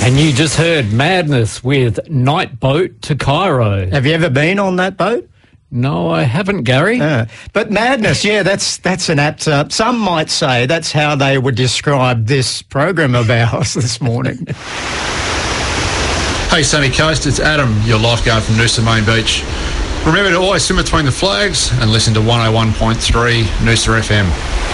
And you just heard Madness with Night Boat to Cairo. Have you ever been on that boat? No, I haven't, Gary. But Madness, yeah, that's an apt... some might say that's how they would describe this program of ours this morning. Hey, Sunny Coast, it's Adam, your lifeguard from Noosa Main Beach. Remember to always swim between the flags and listen to 101.3 Noosa FM.